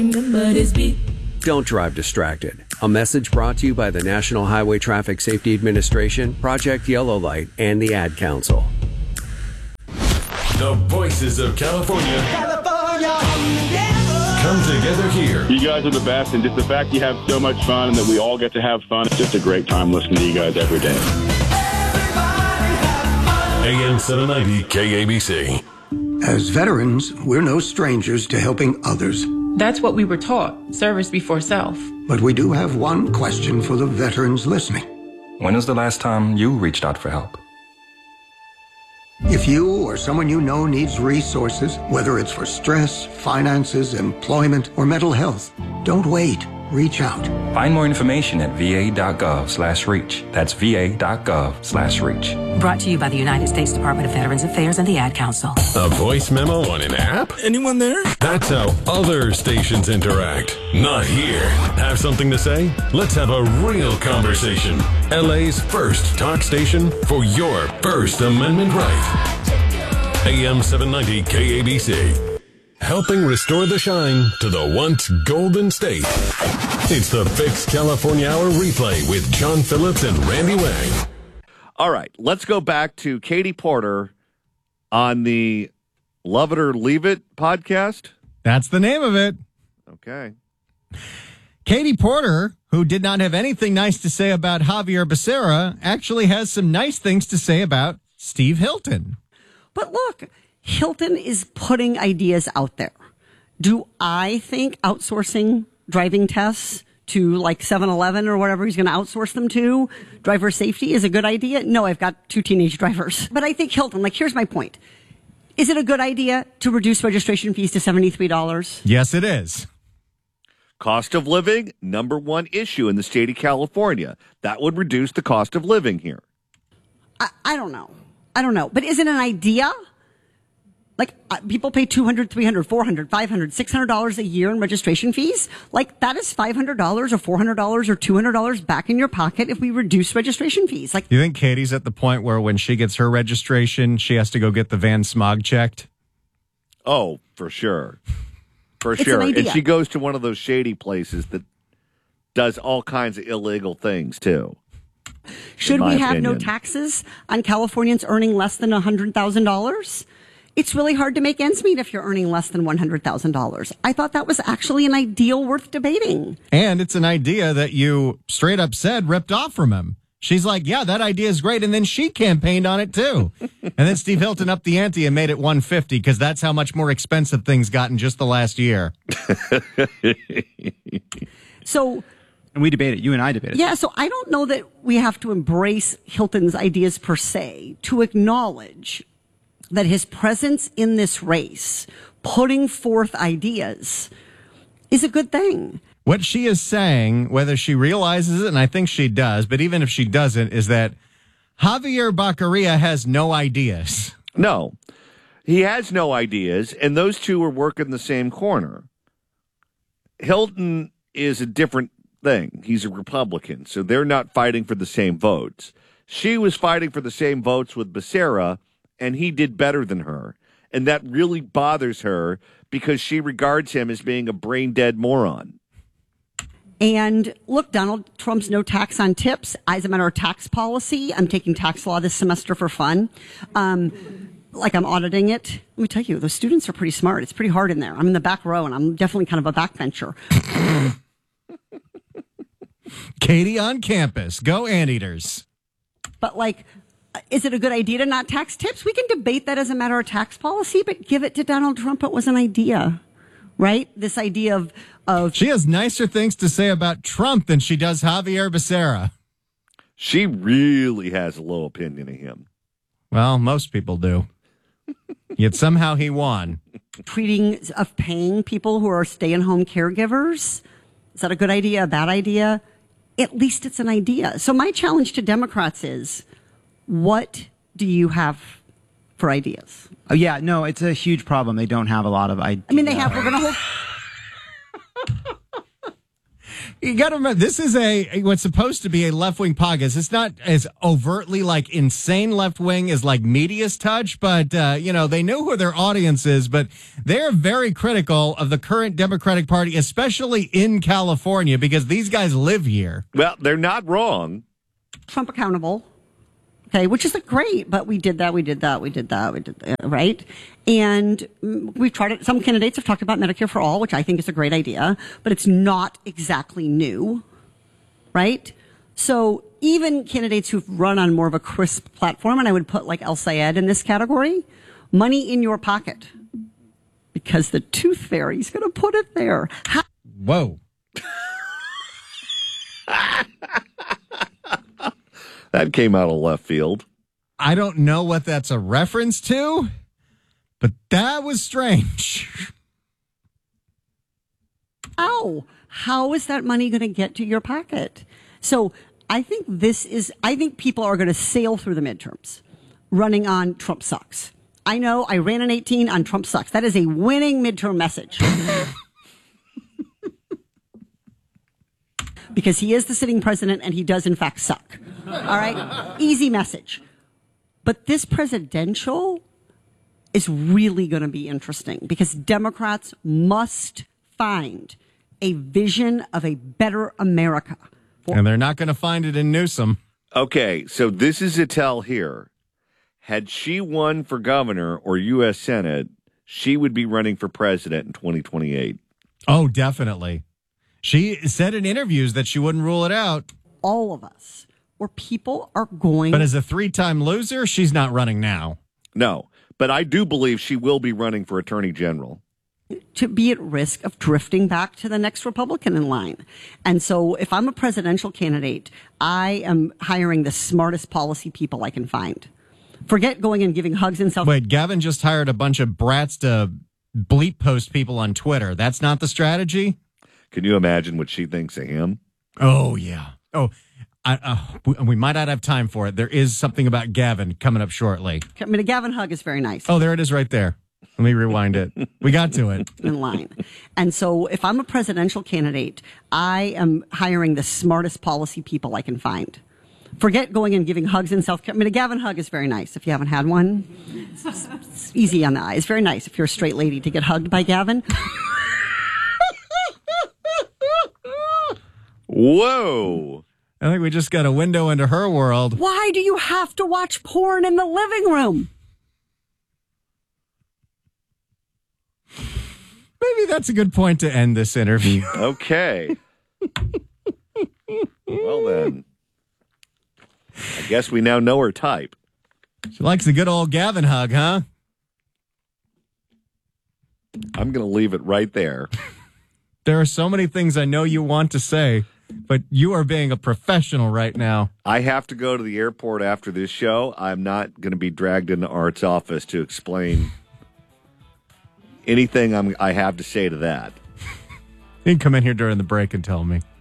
Don't drive distracted. A message brought to you by the National Highway Traffic Safety Administration, Project Yellow Light, and the Ad Council. The voices of California, come together here. You guys are the best, and just the fact you have so much fun and that we all get to have fun, it's just a great time listening to you guys every day. AM 790 KABC. As veterans, we're no strangers to helping others. That's what we were taught, service before self. But we do have one question for the veterans listening. When was the last time you reached out for help? If you or someone you know needs resources, whether it's for stress, finances, employment, or mental health, don't wait. Reach out. Find more information at va.gov/reach. That's va.gov/reach. Brought to you by the United States Department of Veterans Affairs and the Ad Council. A voice memo on an app? Anyone there? That's how other stations interact. Not here. Have something to say? Let's have a real conversation. LA's first talk station for your First Amendment right. AM 790 KABC. Helping restore the shine to the once golden state. It's the Fix California Hour replay with John Phillips and Randy Wang. All right, let's go back to Katie Porter on the Love It or Leave It podcast. That's the name of it. Okay. Katie Porter, who did not have anything nice to say about Javier Becerra, actually has some nice things to say about Steve Hilton. But look, Hilton is putting ideas out there. Do I think outsourcing driving tests to like 7-Eleven or whatever he's going to outsource them to, driver safety, is a good idea? No, I've got 2 teenage drivers. But I think Hilton, here's my point. Is it a good idea to reduce registration fees to $73? Yes, it is. Cost of living, number one issue in the state of California. That would reduce the cost of living here. I don't know. But is it an idea? People pay $200, $300, $400, $500, $600 a year in registration fees. That is $500 or $400 or $200 back in your pocket if we reduce registration fees. You think Katie's at the point where when she gets her registration, she has to go get the Van Smog checked? Oh, for sure. For sure. And she goes to one of those shady places that does all kinds of illegal things, too. Should we have no taxes on Californians earning less than $100,000? It's really hard to make ends meet if you're earning less than $100,000. I thought that was actually an ideal worth debating. And it's an idea that you straight up said ripped off from him. She's like, yeah, that idea is great. And then she campaigned on it, too. And then Steve Hilton upped the ante and made it $150 because that's how much more expensive things got in just the last year. And we debated. You and I debated. Yeah, so I don't know that we have to embrace Hilton's ideas per se to acknowledge that his presence in this race, putting forth ideas, is a good thing. What she is saying, whether she realizes it, and I think she does, but even if she doesn't, is that Javier Baccaria has no ideas. No, he has no ideas, and those two are working the same corner. Hilton is a different thing. He's a Republican, so they're not fighting for the same votes. She was fighting for the same votes with Becerra, and he did better than her. And that really bothers her because she regards him as being a brain-dead moron. And look, Donald Trump's no tax on tips. As a matter of tax policy, I'm taking tax law this semester for fun. I'm auditing it. Let me tell you, those students are pretty smart. It's pretty hard in there. I'm in the back row, and I'm definitely kind of a backbencher. Katie on campus. Go Anteaters. But is it a good idea to not tax tips? We can debate that as a matter of tax policy, but give it to Donald Trump. It was an idea, right? This idea of She has nicer things to say about Trump than she does Javier Becerra. She really has a low opinion of him. Well, most people do. Yet somehow he won. Paying people who are stay-at-home caregivers. Is that a good idea, a bad idea? At least it's an idea. So my challenge to Democrats is, what do you have for ideas? Oh, yeah, no, it's a huge problem. They don't have a lot of ideas. I mean, we're going to hold... You got to remember, this is what's supposed to be a left-wing podcast. It's not as overtly like insane left-wing as like Media's touch, but, they know who their audience is, but they're very critical of the current Democratic Party, especially in California, because these guys live here. Well, they're not wrong. Trump accountable. Okay, which is great, but we did that, right? And we've tried it. Some candidates have talked about Medicare for All, which I think is a great idea, but it's not exactly new, right? So even candidates who've run on more of a crisp platform, and I would put like El Sayed in this category, money in your pocket, because the tooth fairy's going to put it there. Whoa. That came out of left field. I don't know what that's a reference to, but that was strange. Ow. How is that money going to get to your pocket? So I think people are going to sail through the midterms running on Trump sucks. I know I ran in 18 on Trump sucks. That is a winning midterm message. Because he is the sitting president and he does in fact suck. All right? Easy message. But this presidential is really going to be interesting because Democrats must find a vision of a better America. And they're not going to find it in Newsom. Okay, so this is a tell here. Had she won for governor or U.S. Senate, she would be running for president in 2028. Oh, definitely. She said in interviews that she wouldn't rule it out. All of us, where people are going. But as a 3-time loser, she's not running now. No, but I do believe she will be running for attorney general. To be at risk of drifting back to the next Republican in line. And so if I'm a presidential candidate, I am hiring the smartest policy people I can find. Forget going and giving hugs and self. Wait, Gavin just hired a bunch of brats to bleep post people on Twitter. That's not the strategy? Can you imagine what she thinks of him? Oh, yeah. Oh, we might not have time for it. There is something about Gavin coming up shortly. I mean, a Gavin hug is very nice. Oh, there it is right there. Let me rewind it. We got to it. In line. And so if I'm a presidential candidate, I am hiring the smartest policy people I can find. Forget going and giving hugs and self-care. I mean, a Gavin hug is very nice if you haven't had one. It's easy on the eye. It's very nice if you're a straight lady to get hugged by Gavin. Whoa. I think we just got a window into her world. Why do you have to watch porn in the living room? Maybe that's a good point to end this interview. Okay. Well, then. I guess we now know her type. She likes a good old Gavin hug, huh? I'm going to leave it right there. There are so many things I know you want to say, but you are being a professional right now. I have to go to the airport after this show. I'm not going to be dragged into Art's office to explain anything I have to say to that. You can come in here during the break and tell me.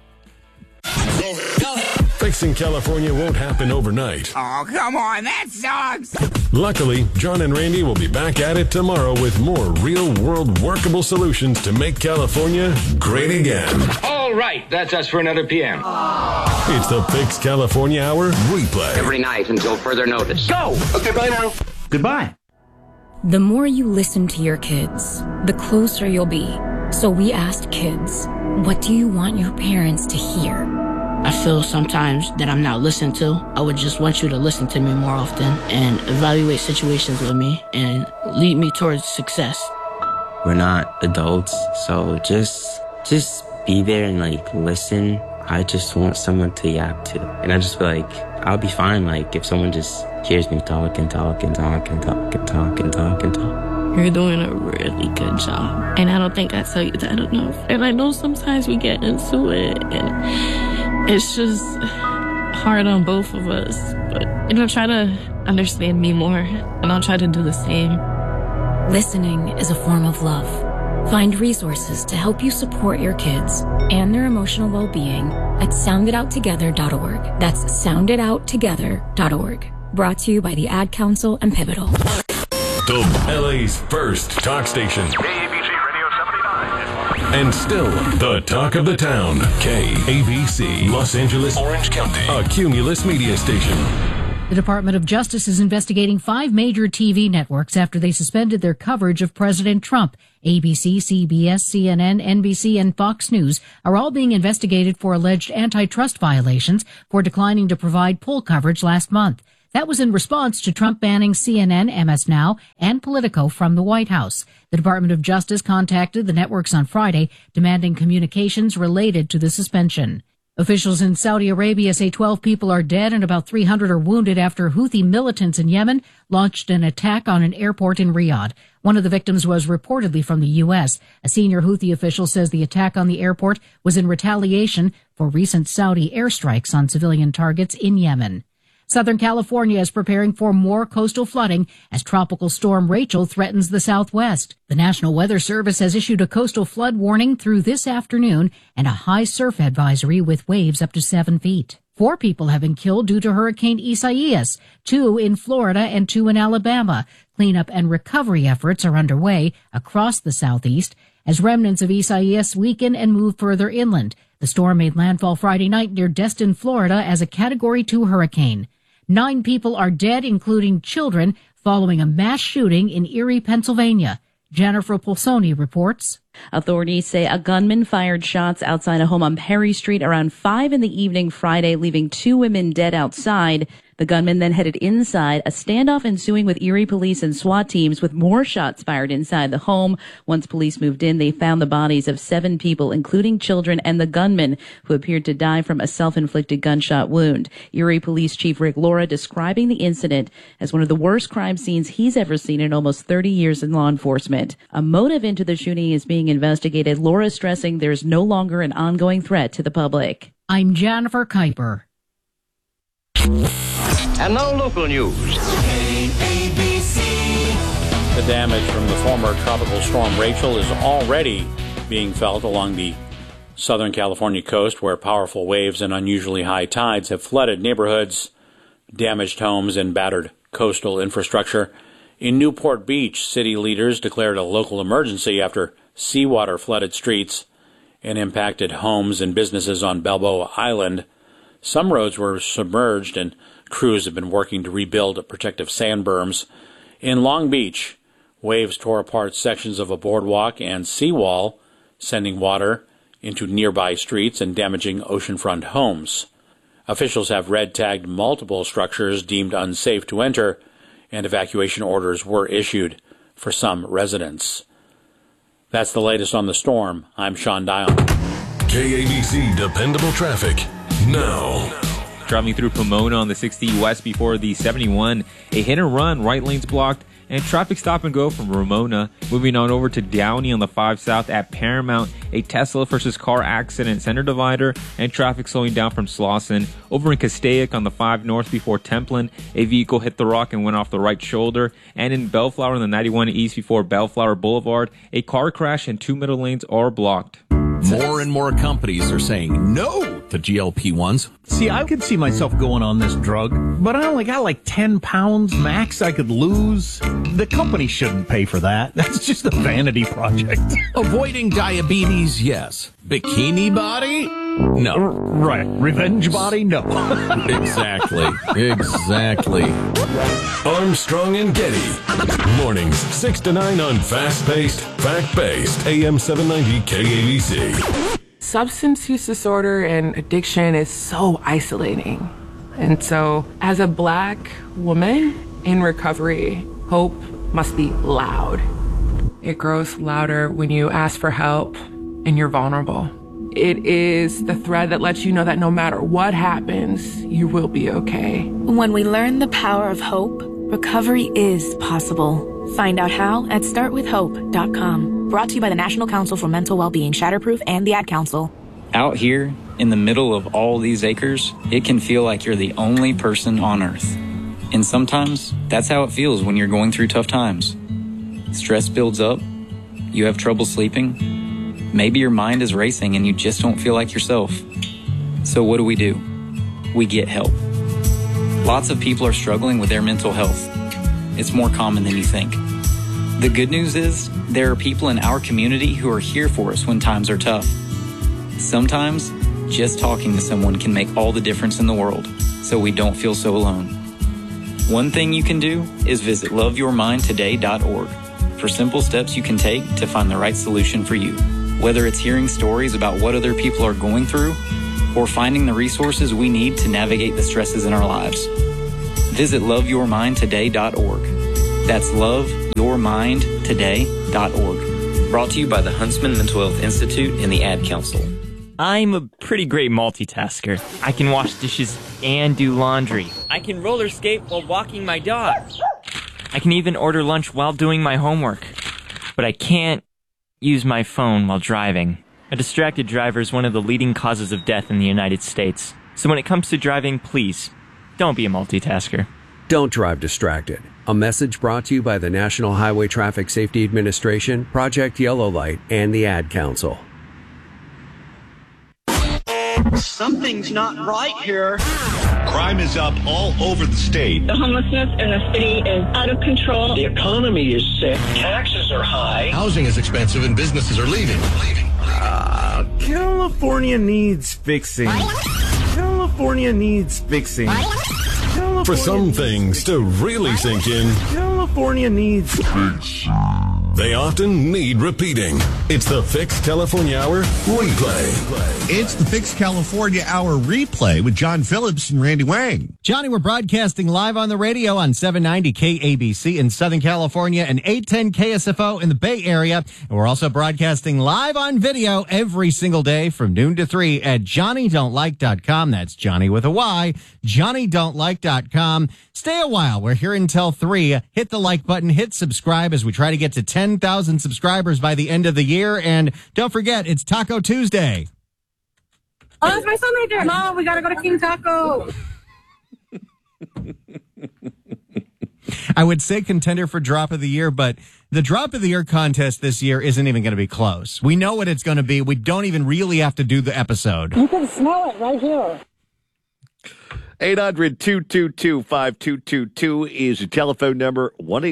Fixing California won't happen overnight. Oh, come on, that sucks! Luckily, John and Randy will be back at it tomorrow with more real-world workable solutions to make California great again. All right, that's us for another PM. It's the Fix California Hour replay. Every night until further notice. Go! Okay, bye now. Goodbye. The more you listen to your kids, the closer you'll be. So we asked kids, what do you want your parents to hear? I feel sometimes that I'm not listened to. I would just want you to listen to me more often and evaluate situations with me and lead me towards success. We're not adults, so just be there and listen. I just want someone to yap to. And I just feel like I'll be fine if someone just hears me talk and talk and talk and talk and talk and talk and talk. You're doing a really good job. And I don't think I tell you that enough. And I know sometimes we get into it and it's just hard on both of us. But, try to understand me more and I'll try to do the same. Listening is a form of love. Find resources to help you support your kids and their emotional well-being at sounditouttogether.org. That's sounditouttogether.org. Brought to you by the Ad Council and Pivotal. The LA's first talk station. KABC Radio 79. And still the talk of the town. KABC, Los Angeles, Orange County, a Cumulus media station. The Department of Justice is investigating 5 major TV networks after they suspended their coverage of President Trump. ABC, CBS, CNN, NBC, and Fox News are all being investigated for alleged antitrust violations for declining to provide poll coverage last month. That was in response to Trump banning CNN, MS Now, and Politico from the White House. The Department of Justice contacted the networks on Friday, demanding communications related to the suspension. Officials in Saudi Arabia say 12 people are dead and about 300 are wounded after Houthi militants in Yemen launched an attack on an airport in Riyadh. One of the victims was reportedly from the U.S. A senior Houthi official says the attack on the airport was in retaliation for recent Saudi airstrikes on civilian targets in Yemen. Southern California is preparing for more coastal flooding as Tropical Storm Rachel threatens the Southwest. The National Weather Service has issued a coastal flood warning through this afternoon and a high surf advisory with waves up to 7 feet. 4 people have been killed due to Hurricane Isaias, 2 in Florida and 2 in Alabama. Cleanup and recovery efforts are underway across the Southeast as remnants of Isaias weaken and move further inland. The storm made landfall Friday night near Destin, Florida as a Category 2 hurricane. 9 people are dead, including children, following a mass shooting in Erie, Pennsylvania. Jennifer Polsoni reports. Authorities say a gunman fired shots outside a home on Perry Street around 5 in the evening Friday, leaving 2 women dead outside. The gunman then headed inside, a standoff ensuing with Erie police and SWAT teams with more shots fired inside the home. Once police moved in, they found the bodies of 7 people, including children and the gunman, who appeared to die from a self-inflicted gunshot wound. Erie Police Chief Rick Laura describing the incident as one of the worst crime scenes he's ever seen in almost 30 years in law enforcement. A motive into the shooting is being investigated. Laura stressing there's no longer an ongoing threat to the public. I'm Jennifer Kuiper. And now local news. The damage from the former tropical storm Rachel is already being felt along the Southern California coast, where powerful waves and unusually high tides have flooded neighborhoods, damaged homes, and battered coastal infrastructure. In Newport Beach, city leaders declared a local emergency after seawater flooded streets and impacted homes and businesses on Balboa Island. Some roads were submerged, and crews have been working to rebuild protective sand berms. In Long Beach, waves tore apart sections of a boardwalk and seawall, sending water into nearby streets and damaging oceanfront homes. Officials have red-tagged multiple structures deemed unsafe to enter, and evacuation orders were issued for some residents. That's the latest on the storm. I'm Sean Dion. KABC Dependable Traffic now. Driving through Pomona on the 60 West before the 71, a hit and run, right lane's blocked, and traffic stop and go from Ramona. Moving on over to Downey on the 5 South at Paramount, a Tesla versus car accident, center divider, and traffic slowing down from Slauson. Over in Castaic on the 5 North before Templin, a vehicle hit the rock and went off the right shoulder. And in Bellflower on the 91 East before Bellflower Boulevard, a car crash and 2 middle lanes are blocked. More and more companies are saying no to GLP-1s. See, I could see myself going on this drug, but I only got like 10 pounds max I could lose. The company shouldn't pay for that. That's just a vanity project. Avoiding diabetes, yes. Bikini body? No. Right. Revenge body? No. Exactly. Armstrong and Getty. Mornings 6 to 9 on fast-paced, fact-based AM 790 KABC. Substance use disorder and addiction is so isolating. And so, as a Black woman in recovery, hope must be loud. It grows louder when you ask for help and you're vulnerable. It is the thread that lets you know that no matter what happens, you will be okay. When we learn the power of hope, recovery is possible. Find out how at startwithhope.com. Brought to you by the National Council for Mental Wellbeing, Shatterproof, and the Ad Council. Out here, in the middle of all these acres, it can feel like you're the only person on Earth. And sometimes, that's how it feels when you're going through tough times. Stress builds up, you have trouble sleeping, maybe your mind is racing and you just don't feel like yourself. So what do? We get help. Lots of people are struggling with their mental health. It's more common than you think. The good news is, there are people in our community who are here for us when times are tough. Sometimes, just talking to someone can make all the difference in the world, so we don't feel so alone. One thing you can do is visit loveyourmindtoday.org for simple steps you can take to find the right solution for you. Whether it's hearing stories about what other people are going through, or finding the resources we need to navigate the stresses in our lives. Visit loveyourmindtoday.org. That's loveyourmindtoday.org. Brought to you by the Huntsman Mental Health Institute and the Ad Council. I'm a pretty great multitasker. I can wash dishes and do laundry. I can roller skate while walking my dog. I can even order lunch while doing my homework. But I can't use my phone while driving. A distracted driver is one of the leading causes of death in the United States. So when it comes to driving, please, don't be a multitasker. Don't drive distracted. A message brought to you by the National Highway Traffic Safety Administration, Project Yellow Light, and the Ad Council. Something's not right here. Crime is up all over the state. The homelessness in the city is out of control. The economy is sick. Taxes are high. Housing is expensive and businesses are leaving. California needs fixing. California needs fixing. For some things to really sink in, California needs fixing. They often need repeating. It's the Fix California Hour replay. It's the Fix California Hour replay with John Phillips and Randy Wang. Johnny, we're broadcasting live on the radio on 790 KABC in Southern California and 810 KSFO in the Bay Area. And we're also broadcasting live on video every single day from noon to 3 at JohnnyDon'tLike.com. That's Johnny with a Y. JohnnyDon'tLike.com. Stay a while. We're here until 3. Hit the like button. Hit subscribe as we try to get to 10,000 subscribers by the end of the year. And don't forget, it's Taco Tuesday. Oh, that's my son right there. Mom, we got to go to King Taco. I would say contender for drop of the year, but the drop of the year contest this year isn't even going to be close. We know what it's going to be. We don't even really have to do the episode. You can smell it right here. 800-222-5222 is the telephone number,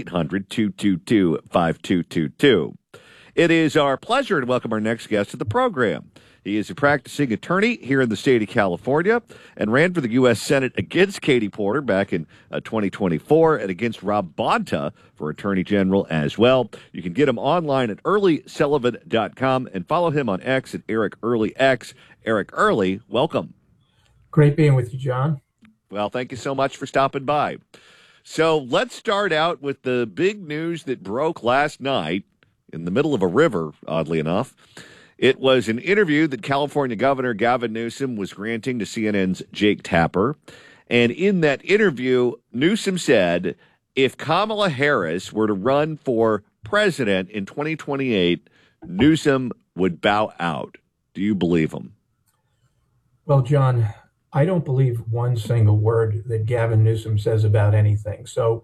1-800-222-5222. It is our pleasure to welcome our next guest to the program. He is a practicing attorney here in the state of California and ran for the U.S. Senate against Katie Porter back in 2024 and against Rob Bonta for Attorney General as well. You can get him online at earlysullivan.com and follow him on X at Eric Early X. Eric Early, welcome. Great being with you, John. Well, thank you so much for stopping by. So let's start out with the big news that broke last night in the middle of a river, oddly enough. It was an interview that California Governor Gavin Newsom was granting to CNN's Jake Tapper. And in that interview, Newsom said if Kamala Harris were to run for president in 2028, Newsom would bow out. Do you believe him? Well, John, I don't believe one single word that Gavin Newsom says about anything. So,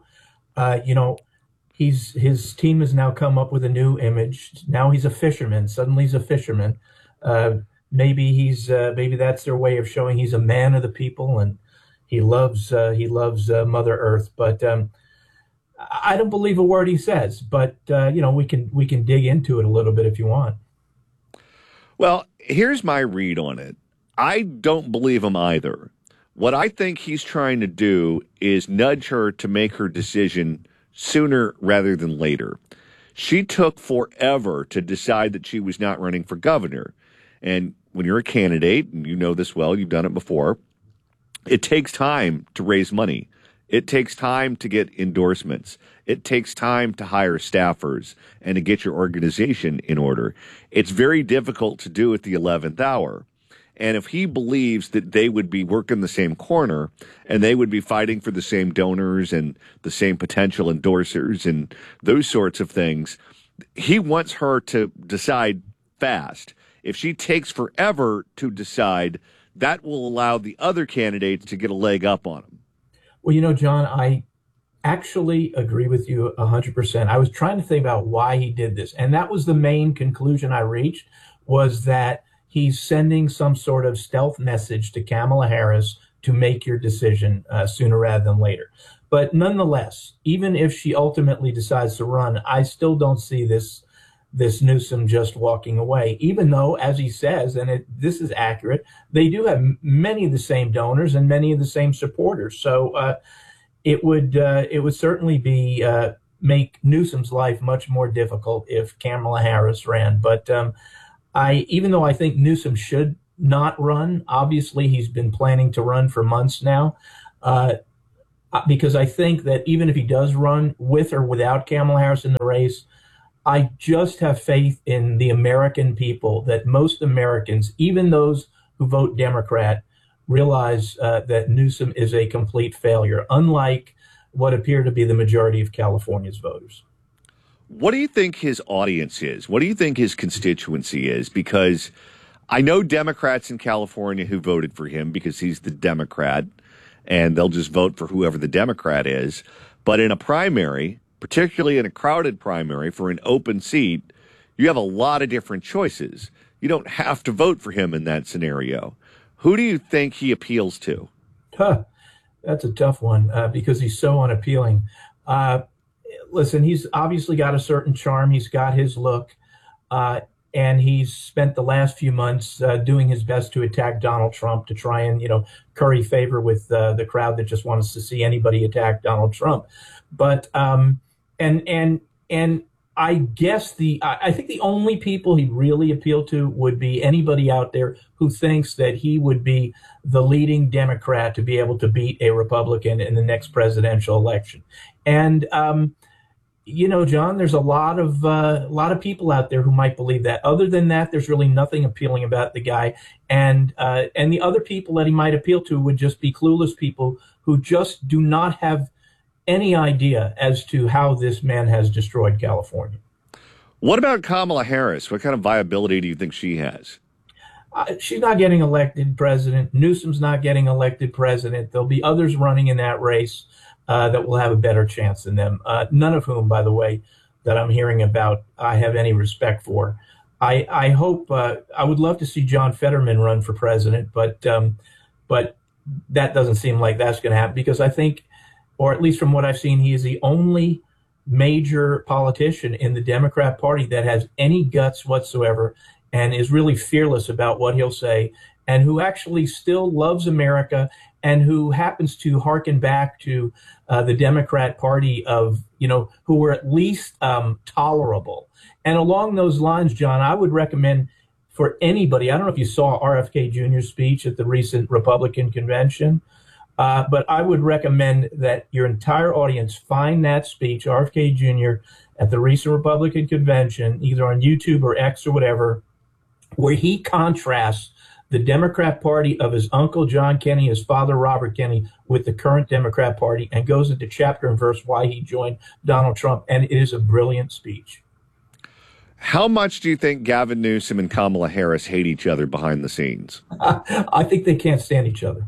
his team has now come up with a new image. Now he's a fisherman. Suddenly he's a fisherman. Maybe that's their way of showing he's a man of the people and he loves Mother Earth. But I don't believe a word he says. But we can dig into it a little bit if you want. Well, here's my read on it. I don't believe him either. What I think he's trying to do is nudge her to make her decision sooner rather than later. She took forever to decide that she was not running for governor. And when you're a candidate, and you know this well, you've done it before, it takes time to raise money. It takes time to get endorsements. It takes time to hire staffers and to get your organization in order. It's very difficult to do at the 11th hour. And if he believes that they would be working the same corner and they would be fighting for the same donors and the same potential endorsers and those sorts of things, he wants her to decide fast. If she takes forever to decide, that will allow the other candidates to get a leg up on him. Well, John, I actually agree with you 100%. I was trying to think about why he did this. And that was the main conclusion I reached, was that he's sending some sort of stealth message to Kamala Harris to make your decision sooner rather than later. But nonetheless, even if she ultimately decides to run, I still don't see this Newsom just walking away, even though, as he says, and this is accurate, they do have many of the same donors and many of the same supporters. So it would certainly be make Newsom's life much more difficult if Kamala Harris ran. But even though I think Newsom should not run, obviously he's been planning to run for months now, because I think that even if he does run with or without Kamala Harris in the race, I just have faith in the American people, that most Americans, even those who vote Democrat, realize that Newsom is a complete failure, unlike what appear to be the majority of California's voters. What do you think his audience is? What do you think his constituency is? Because I know Democrats in California who voted for him because he's the Democrat, and they'll just vote for whoever the Democrat is. But in a primary, particularly in a crowded primary for an open seat, you have a lot of different choices. You don't have to vote for him in that scenario. Who do you think he appeals to? That's a tough one because he's so unappealing. Listen, he's obviously got a certain charm. He's got his look. And he's spent the last few months doing his best to attack Donald Trump, to try and, curry favor with the crowd that just wants to see anybody attack Donald Trump. But and I guess I think the only people he really appealed to would be anybody out there who thinks that he would be the leading Democrat to be able to beat a Republican in the next presidential election. And John, there's a lot of people out there who might believe that. Other than that, there's really nothing appealing about the guy. And the other people that he might appeal to would just be clueless people who just do not have any idea as to how this man has destroyed California. What about Kamala Harris? What kind of viability do you think she has? She's not getting elected president. Newsom's not getting elected president. There'll be others running in that race that will have a better chance than them. None of whom, by the way, that I'm hearing about, I have any respect for. I hope, I would love to see John Fetterman run for president, but that doesn't seem like that's going to happen, because I think, or at least from what I've seen, he is the only major politician in the Democrat Party that has any guts whatsoever and is really fearless about what he'll say, and who actually still loves America, and who happens to hearken back to the Democrat Party of, who were at least tolerable. And along those lines, John, I would recommend for anybody, I don't know if you saw RFK Jr.'s speech at the recent Republican convention, but I would recommend that your entire audience find that speech, RFK Jr., at the recent Republican convention, either on YouTube or X or whatever, where he contrasts the Democrat Party of his uncle John Kennedy, his father Robert Kennedy, with the current Democrat Party, and goes into chapter and verse why he joined Donald Trump. And it is a brilliant speech. How much do you think Gavin Newsom and Kamala Harris hate each other behind the scenes? I think they can't stand each other.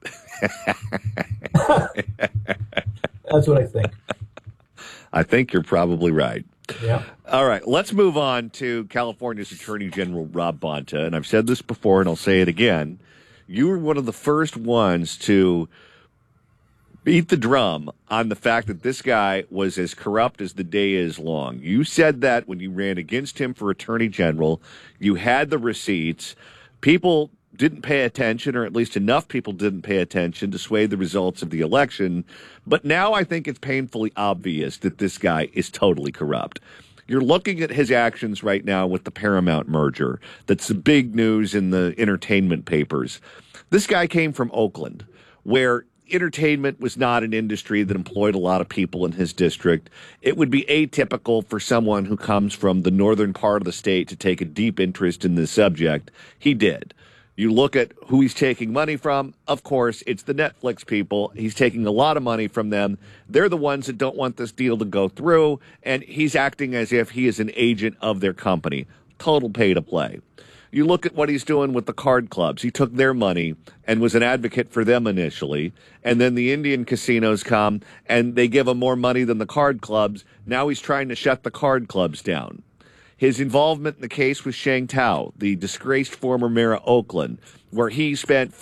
That's what I think. I think you're probably right. Yeah. All right, let's move on to California's Attorney General Rob Bonta. And I've said this before, and I'll say it again. You were one of the first ones to beat the drum on the fact that this guy was as corrupt as the day is long. You said that when you ran against him for Attorney General. You had the receipts. People didn't pay attention, or at least enough people didn't pay attention to sway the results of the election. But now I think it's painfully obvious that this guy is totally corrupt. You're looking at his actions right now with the Paramount merger. That's the big news in the entertainment papers. This guy came from Oakland, where entertainment was not an industry that employed a lot of people in his district. It would be atypical for someone who comes from the northern part of the state to take a deep interest in this subject. He did. You look at who he's taking money from. Of course, it's the Netflix people. He's taking a lot of money from them. They're the ones that don't want this deal to go through, and he's acting as if he is an agent of their company. Total pay to play. You look at what he's doing with the card clubs. He took their money and was an advocate for them initially, and then the Indian casinos come, and they give him more money than the card clubs. Now he's trying to shut the card clubs down. his involvement in the case with Sheng Tao, the disgraced former mayor of Oakland, where he spent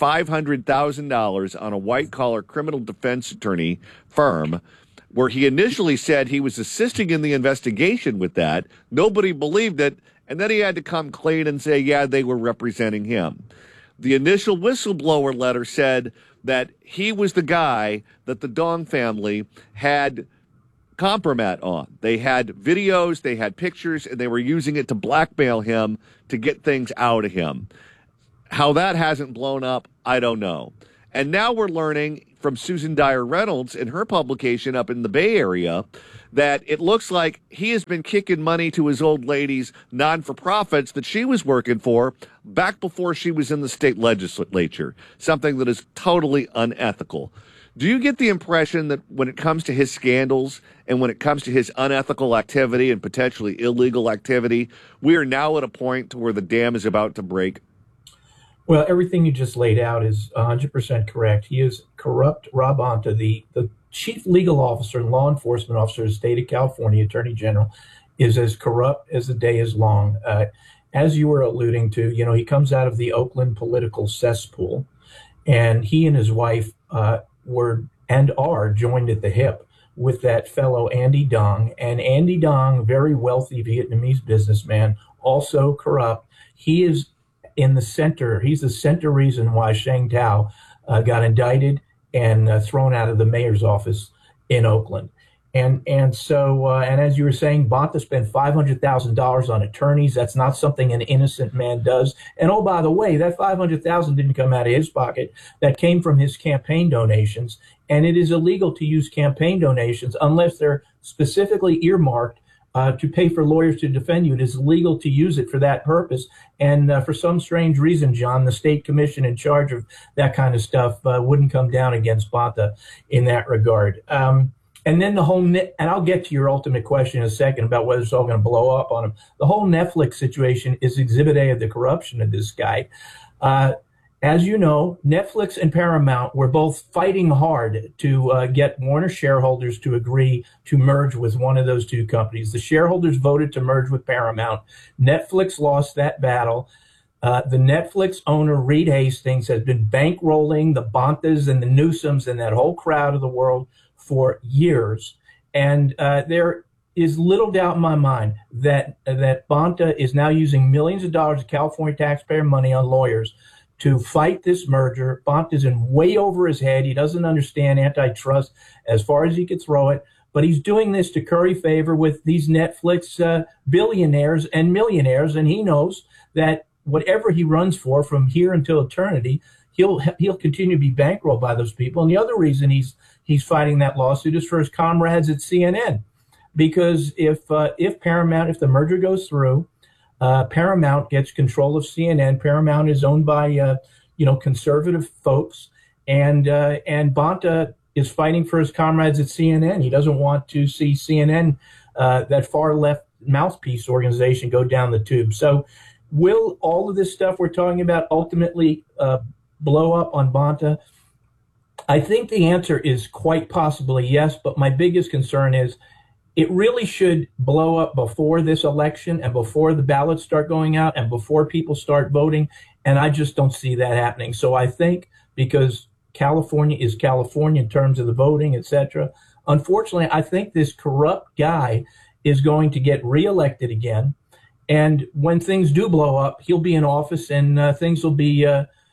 $500,000 on a white-collar criminal defense attorney firm, where he initially said he was assisting in the investigation with that. Nobody believed it, and then he had to come clean and say, yeah, they were representing him. The initial whistleblower letter said that he was the guy that the Dong family had compromat on. They had videos, they had pictures, and they were using it to blackmail him to get things out of him. How that hasn't blown up, I don't know. And now we're learning from Susan Dyer Reynolds in her publication up in the Bay Area that it looks like he has been kicking money to his old lady's non-for-profits that she was working for back before she was in the state legislature, something that is totally unethical. Do you get the impression that when it comes to his scandals and when it comes to his unethical activity and potentially illegal activity, we are now at a point to where the dam is about to break? Well, everything you just laid out is 100% correct. He is corrupt. Rob Bonta, the chief legal officer and law enforcement officer of the state of California, Attorney General, is as corrupt as the day is long. As you were alluding to, he comes out of the Oakland political cesspool, and he and his wife were and are joined at the hip with that fellow Andy Dong. And Andy Dong, very wealthy Vietnamese businessman, also corrupt. He is in the center. He's the center reason why Sheng Tao got indicted and thrown out of the mayor's office in Oakland. And so as you were saying, Bonta spent $500,000 on attorneys. That's not something an innocent man does. And oh, by the way, that $500,000 didn't come out of his pocket. That came from his campaign donations. And it is illegal to use campaign donations unless they're specifically earmarked to pay for lawyers to defend you. It is illegal to use it for that purpose. And for some strange reason, John, the state commission in charge of that kind of stuff wouldn't come down against Bonta in that regard. And then the whole, and I'll get to your ultimate question in a second about whether it's all going to blow up on him. The whole Netflix situation is Exhibit A of the corruption of this guy. As you know, Netflix and Paramount were both fighting hard to get Warner shareholders to agree to merge with one of those two companies. The shareholders voted to merge with Paramount. Netflix lost that battle. The Netflix owner, Reed Hastings, has been bankrolling the Bontas and the Newsoms and that whole crowd of the world for years. And there is little doubt in my mind that Bonta is now using millions of dollars of California taxpayer money on lawyers to fight this merger. Bonta's in way over his head. He doesn't understand antitrust as far as he could throw it, but he's doing this to curry favor with these Netflix billionaires and millionaires, and he knows that whatever he runs for from here until eternity, he'll continue to be bankrolled by those people. And the other reason he's fighting that lawsuit is for his comrades at CNN, because if Paramount, if the merger goes through, Paramount gets control of CNN. Paramount is owned by conservative folks, and Bonta is fighting for his comrades at CNN. He doesn't want to see CNN, that far left mouthpiece organization, go down the tube. So, will all of this stuff we're talking about ultimately blow up on Bonta? I think the answer is quite possibly yes, but my biggest concern is it really should blow up before this election and before the ballots start going out and before people start voting. And I just don't see that happening. So I think because California is California in terms of the voting, et cetera, unfortunately, I think this corrupt guy is going to get reelected again. And when things do blow up, he'll be in office, and things will be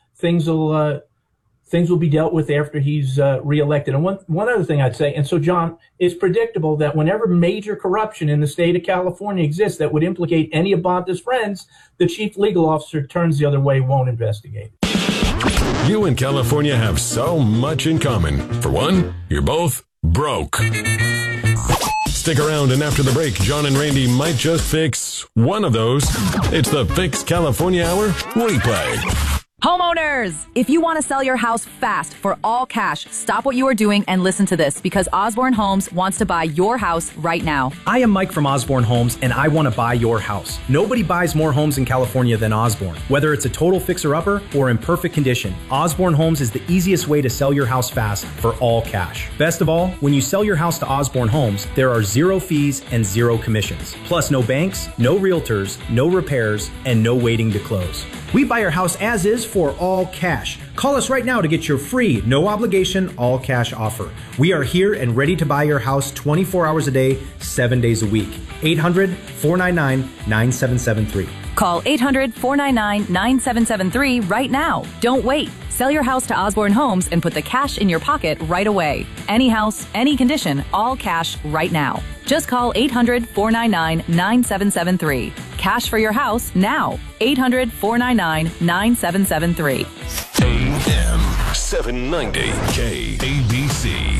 dealt with after he's reelected. And one other thing I'd say, and so, John, it's predictable that whenever major corruption in the state of California exists that would implicate any of Bonta's friends, the chief legal officer turns the other way, won't investigate. You and California have so much in common. For one, you're both broke. Stick around, and after the break, John and Randy might just fix one of those. It's the Fix California Hour replay. Homeowners, if you want to sell your house fast for all cash, stop what you are doing and listen to this because Osborne Homes wants to buy your house right now. I am Mike from Osborne Homes and I want to buy your house. Nobody buys more homes in California than Osborne. Whether it's a total fixer-upper or in perfect condition, Osborne Homes is the easiest way to sell your house fast for all cash. Best of all, when you sell your house to Osborne Homes, there are 0 fees and 0 commissions. Plus no banks, no realtors, no repairs, and no waiting to close. We buy your house as is for all cash. Call us right now to get your free, no obligation, all cash offer. We are here and ready to buy your house 24 hours a day, 7 days a week. 800-499-9773. Call 800-499-9773 right now. Don't wait. Sell your house to Osborne Homes and put the cash in your pocket right away. Any house, any condition, all cash right now. Just call 800-499-9773. Cash for your house now. 800-499-9773. AM 790 KABC.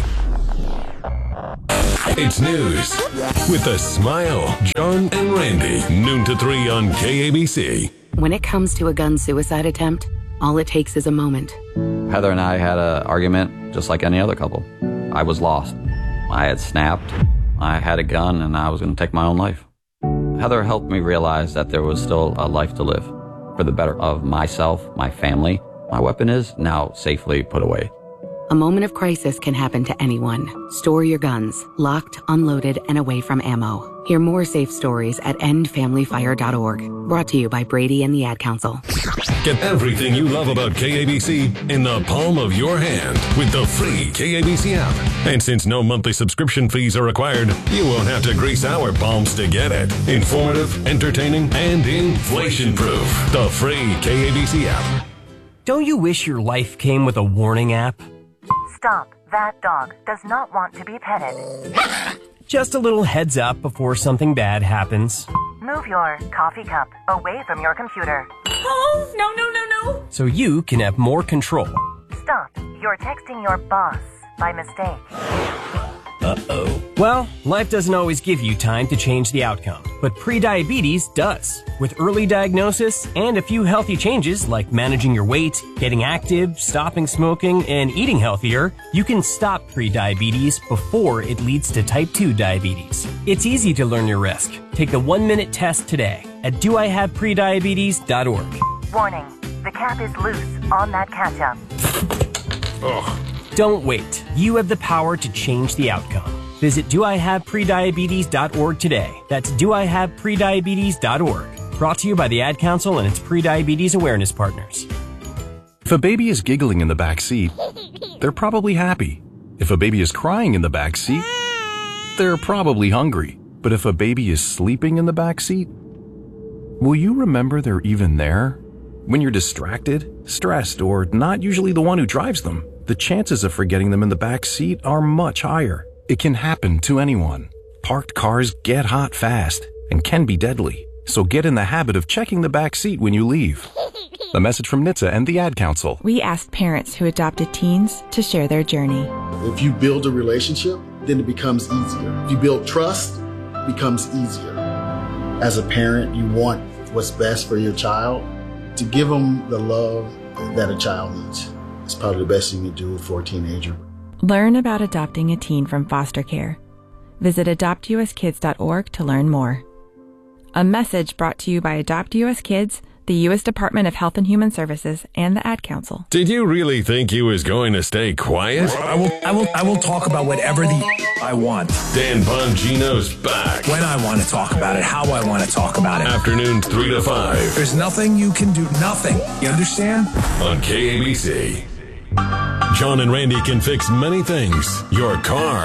It's news with a smile. John and Randy, noon to 3 on KABC. When it comes to a gun suicide attempt, all it takes is a moment. Heather and I had an argument just like any other couple. I was lost. I had snapped. I had a gun and I was going to take my own life. Heather helped me realize that there was still a life to live for the better of myself, my family. My weapon is now safely put away. A moment of crisis can happen to anyone. Store your guns, locked, unloaded, and away from ammo. Hear more safe stories at endfamilyfire.org. Brought to you by Brady and the Ad Council. Get everything you love about KABC in the palm of your hand with the free KABC app. And since no monthly subscription fees are required, you won't have to grease our palms to get it. Informative, entertaining, and inflation-proof. The free KABC app. Don't you wish your life came with a warning app? Stop. That dog does not want to be petted. Just a little heads up before something bad happens. Move your coffee cup away from your computer. Oh, no. So you can have more control. Stop. You're texting your boss by mistake. Uh-oh. Well, life doesn't always give you time to change the outcome, but prediabetes does. With early diagnosis and a few healthy changes like managing your weight, getting active, stopping smoking, and eating healthier, you can stop prediabetes before it leads to type 2 diabetes. It's easy to learn your risk. Take the 1-minute test today at doihaveprediabetes.org. Warning. The cap is loose on that ketchup. Ugh. Don't wait. You have the power to change the outcome. Visit doihaveprediabetes.org today. That's doihaveprediabetes.org. Brought to you by the Ad Council and its prediabetes awareness partners. If a baby is giggling in the back seat, they're probably happy. If a baby is crying in the back seat, they're probably hungry. But if a baby is sleeping in the back seat, will you remember they're even there? When you're distracted, stressed, or not usually the one who drives them, the chances of forgetting them in the back seat are much higher. It can happen to anyone. Parked cars get hot fast and can be deadly. So get in the habit of checking the back seat when you leave. A message from NHTSA and the Ad Council. We asked parents who adopted teens to share their journey. If you build a relationship, then it becomes easier. If you build trust, it becomes easier. As a parent, you want what's best for your child. To give them the love that a child needs. It's probably the best thing you do for a teenager. Learn about adopting a teen from foster care. Visit adoptuskids.org to learn more. A message brought to you by Adopt US Kids, the U.S. Department of Health and Human Services, and the Ad Council. Did you really think you was going to stay quiet? I will talk about whatever I want. Dan Bongino's back. When I want to talk about it, how I want to talk about it. Afternoons 3 to 5. There's nothing you can do. Nothing. You understand? On KABC. John and Randy can fix many things. Your car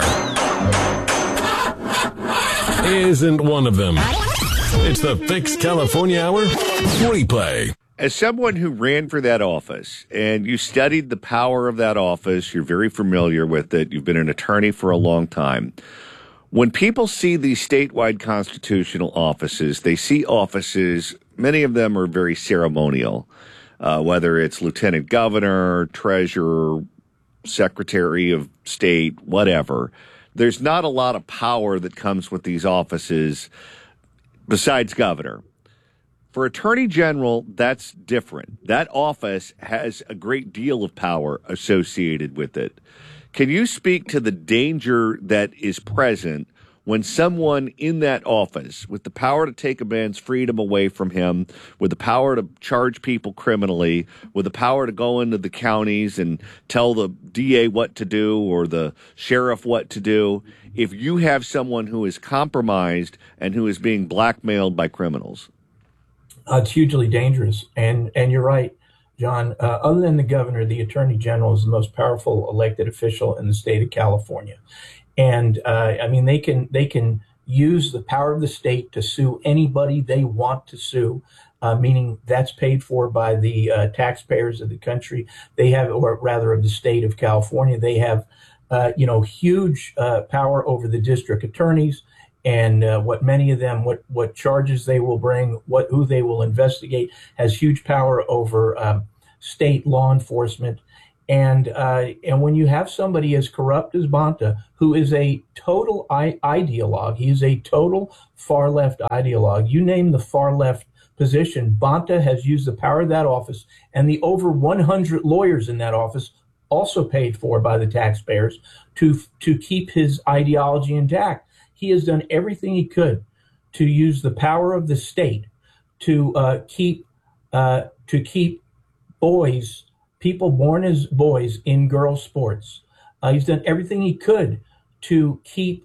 isn't one of them. It's the Fix California Hour replay. As someone who ran for that office, and you studied the power of that office, you're very familiar with it, you've been an attorney for a long time. When people see these statewide constitutional offices, they see offices, many of them are very ceremonial, whether it's lieutenant governor, treasurer, secretary of state, whatever. There's not a lot of power that comes with these offices besides governor. For Attorney General, that's different. That office has a great deal of power associated with it. Can you speak to the danger that is present when someone in that office, with the power to take a man's freedom away from him, with the power to charge people criminally, with the power to go into the counties and tell the DA what to do or the sheriff what to do, if you have someone who is compromised and who is being blackmailed by criminals? It's hugely dangerous. And you're right, John. Other than the governor, the attorney general is the most powerful elected official in the state of California. And I mean, they can use the power of the state to sue anybody they want to sue, meaning that's paid for by the taxpayers of the country. They have, or rather of the state of California, they have, huge power over the district attorneys and what many of them, what charges they will bring, who they will investigate, has huge power over state law enforcement. And when you have somebody as corrupt as Bonta, who is a total ideologue, he's a total far left ideologue. You name the far left position, Bonta has used the power of that office and the over 100 lawyers in that office, also paid for by the taxpayers, to keep his ideology intact. He has done everything he could to use the power of the state to keep boys, people born as boys, in girls' sports. He's done everything he could to keep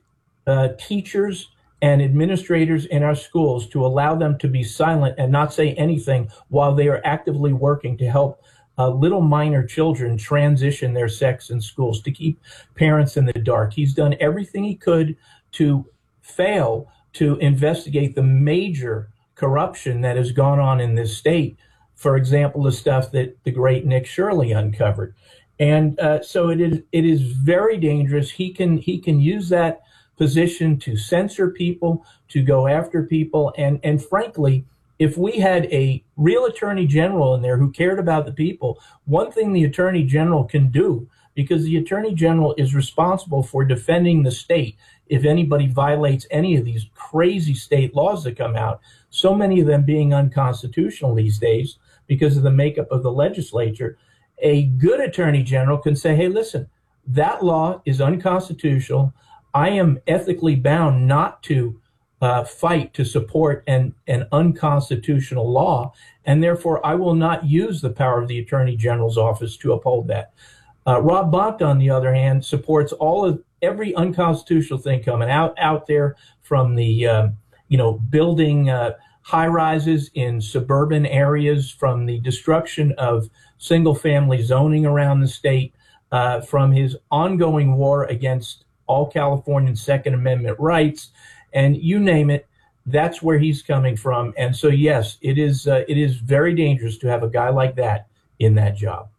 teachers and administrators in our schools, to allow them to be silent and not say anything while they are actively working to help little minor children transition their sex in schools, to keep parents in the dark. He's done everything he could to fail to investigate the major corruption that has gone on in this state. For example, the stuff that the great Nick Shirley uncovered. And so it is very dangerous. He can use that position to censor people, to go after people. And frankly, if we had a real attorney general in there who cared about the people, one thing the attorney general can do, because the attorney general is responsible for defending the state if anybody violates any of these crazy state laws that come out, so many of them being unconstitutional these days because of the makeup of the legislature, a good attorney general can say, hey, listen, that law is unconstitutional. I am ethically bound not to fight to support an unconstitutional law, and therefore I will not use the power of the Attorney General's office to uphold that. Rob Bonta, on the other hand, supports every unconstitutional thing coming out there, from the building high rises in suburban areas, from the destruction of single family zoning around the state, from his ongoing war against all Californian Second Amendment rights, and you name it, that's where he's coming from. And so, yes, it is very dangerous to have a guy like that in that job.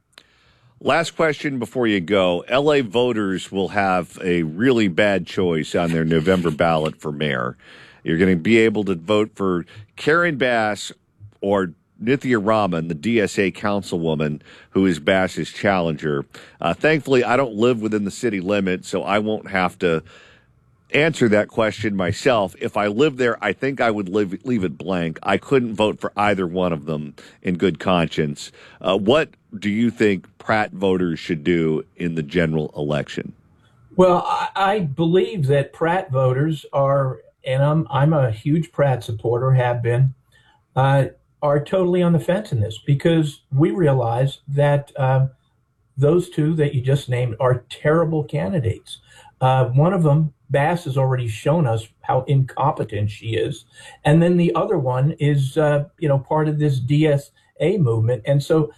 Last question before you go. L.A. voters will have a really bad choice on their November ballot for mayor. You're going to be able to vote for Karen Bass or Nithya Raman, the DSA councilwoman, who is Bass's challenger. Thankfully, I don't live within the city limit, so I won't have to answer that question myself. If I lived there, I think I would leave it blank. I couldn't vote for either one of them in good conscience. What do you think Pratt voters should do in the general election? Well, I believe that Pratt voters are, and I'm a huge Pratt supporter, have been, are totally on the fence in this, because we realize that those two that you just named are terrible candidates. One of them, Bass, has already shown us how incompetent she is. And then the other one is, part of this DSA movement. And so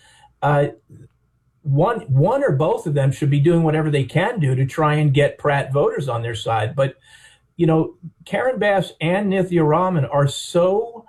one or both of them should be doing whatever they can do to try and get Pratt voters on their side. But, Karen Bass and Nithya Raman are so,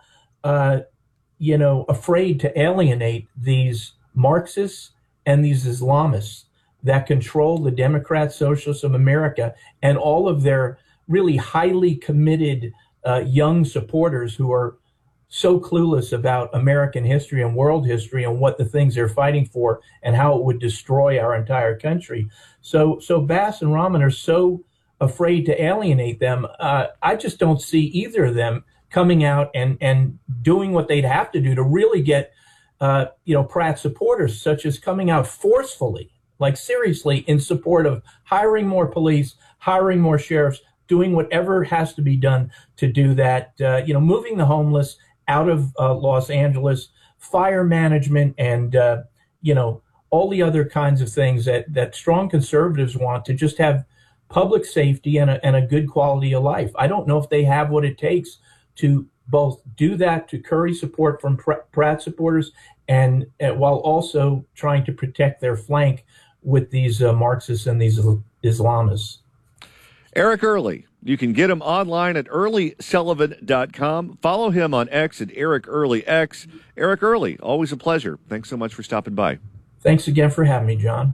afraid to alienate these Marxists and these Islamists that control the Democrat Socialists of America and all of their really highly committed young supporters who are so clueless about American history and world history and what the things they're fighting for and how it would destroy our entire country. So Bass and Raman are so afraid to alienate them. I just don't see either of them coming out and doing what they'd have to do to really get, Pratt supporters, such as coming out forcefully, like seriously, in support of hiring more police, hiring more sheriffs, doing whatever has to be done to do that, moving the homeless out of Los Angeles, fire management, and, all the other kinds of things that strong conservatives want to just have public safety and a good quality of life. I don't know if they have what it takes to both do that, to curry support from Pratt supporters, and while also trying to protect their flank with these Marxists and these Islamists. Eric Early. You can get him online at earlysullivan.com. Follow him on X at Eric Early X. Eric Early, always a pleasure. Thanks so much for stopping by. Thanks again for having me, John.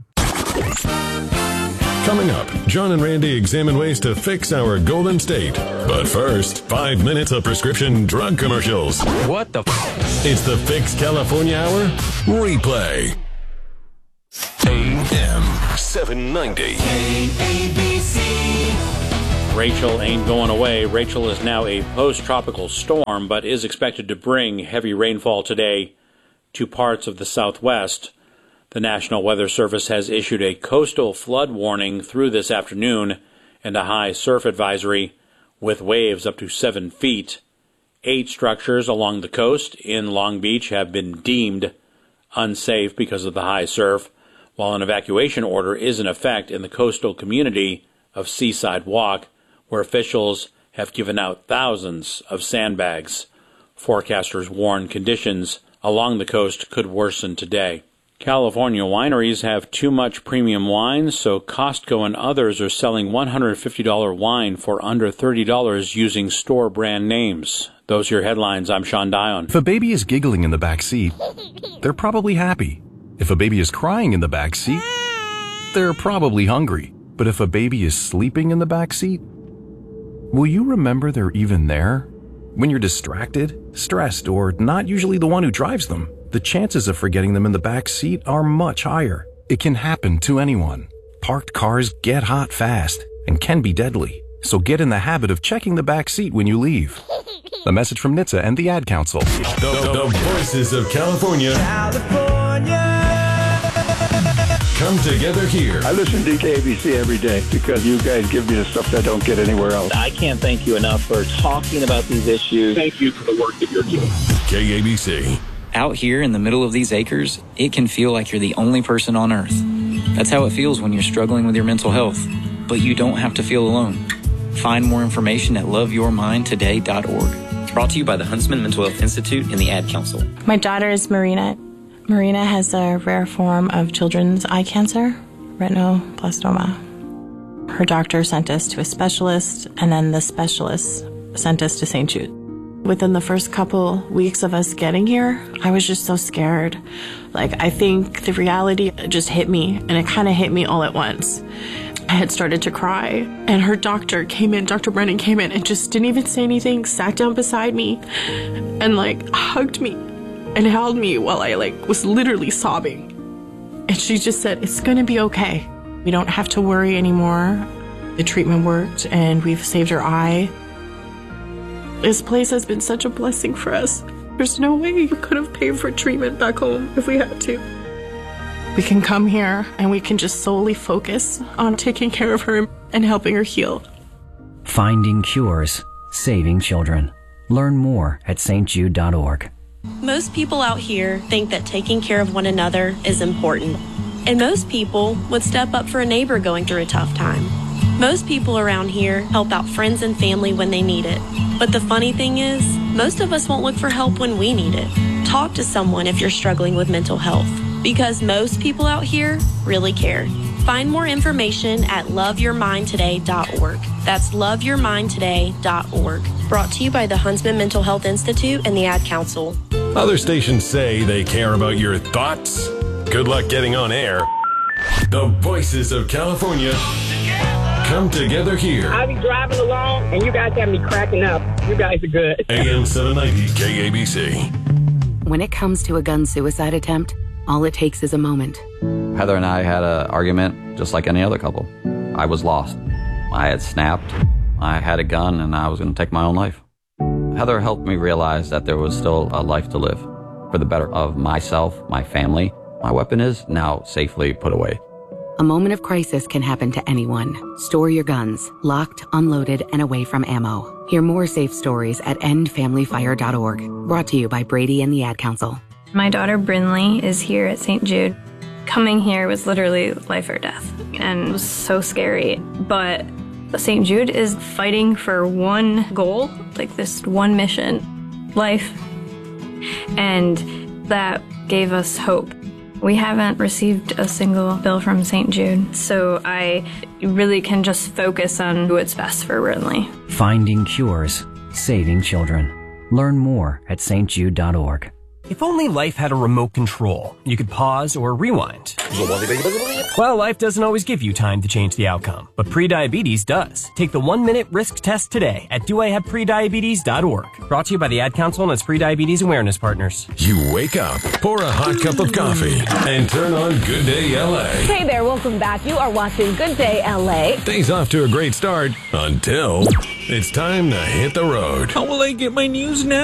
Coming up, John and Randy examine ways to fix our Golden State. But first, 5 minutes of prescription drug commercials. What the It's the Fix California Hour replay. AM 790. ABC. Rachel ain't going away. Rachel is now a post-tropical storm, but is expected to bring heavy rainfall today to parts of the Southwest. The National Weather Service has issued a coastal flood warning through this afternoon and a high surf advisory with waves up to 7 feet. 8 structures along the coast in Long Beach have been deemed unsafe because of the high surf, while an evacuation order is in effect in the coastal community of Seaside Walk, where officials have given out thousands of sandbags. Forecasters warn conditions along the coast could worsen today. California wineries have too much premium wine, so Costco and others are selling $150 wine for under $30 using store brand names. Those are your headlines. I'm Sean Dion. If a baby is giggling in the back seat, they're probably happy. If a baby is crying in the back seat, they're probably hungry. But if a baby is sleeping in the back seat, will you remember they're even there? When you're distracted, stressed, or not usually the one who drives them, the chances of forgetting them in the back seat are much higher. It can happen to anyone. Parked cars get hot fast and can be deadly. So get in the habit of checking the back seat when you leave. A message from NHTSA and the Ad Council. The voices of California. Come together here. I listen to KABC every day because you guys give me the stuff that I don't get anywhere else. I can't thank you enough for talking about these issues. Thank you for the work that you're doing. KABC. Out here in the middle of these acres, it can feel like you're the only person on earth. That's how it feels when you're struggling with your mental health. But you don't have to feel alone. Find more information at loveyourmindtoday.org. Brought to you by the Huntsman Mental Health Institute and the Ad Council. My daughter is Marina. Marina has a rare form of children's eye cancer, retinoblastoma. Her doctor sent us to a specialist, and then the specialist sent us to St. Jude. Within the first couple weeks of us getting here, I was just so scared. I think the reality just hit me, and it kind of hit me all at once. I had started to cry, and her doctor came in, Dr. Brennan came in, and just didn't even say anything, sat down beside me, and hugged me and held me while I was literally sobbing. And she just said, "It's gonna be okay. We don't have to worry anymore. The treatment worked, and we've saved her eye." This place has been such a blessing for us. There's no way we could have paid for treatment back home if we had to. We can come here and we can just solely focus on taking care of her and helping her heal. Finding cures, saving children. Learn more at stjude.org. Most people out here think that taking care of one another is important. And most people would step up for a neighbor going through a tough time. Most people around here help out friends and family when they need it. But the funny thing is, most of us won't look for help when we need it. Talk to someone if you're struggling with mental health, because most people out here really care. Find more information at loveyourmindtoday.org. That's loveyourmindtoday.org. Brought to you by the Huntsman Mental Health Institute and the Ad Council. Other stations say they care about your thoughts. Good luck getting on air. The voices of California come together here. I be driving along, and you guys have me cracking up. You guys are good. AM 790 KABC. When it comes to a gun suicide attempt, all it takes is a moment. Heather and I had an argument just like any other couple. I was lost. I had snapped. I had a gun, and I was going to take my own life. Heather helped me realize that there was still a life to live. For the better of myself, my family, my weapon is now safely put away. A moment of crisis can happen to anyone. Store your guns, locked, unloaded, and away from ammo. Hear more safe stories at endfamilyfire.org. Brought to you by Brady and the Ad Council. My daughter Brinley is here at St. Jude. Coming here was literally life or death, and it was so scary. But St. Jude is fighting for one goal, like this one mission, life. And that gave us hope. We haven't received a single bill from St. Jude, so I really can just focus on what's best for Brinley. Finding cures, saving children. Learn more at stjude.org. If only life had a remote control, you could pause or rewind. Well, life doesn't always give you time to change the outcome, but prediabetes does. Take the 1-minute risk test today at doihaveprediabetes.org. Brought to you by the Ad Council and its prediabetes awareness partners. You wake up, pour a hot cup of coffee, and turn on Good Day LA. Hey there, welcome back. You are watching Good Day LA. Day's off to a great start until it's time to hit the road. How will I get my news now?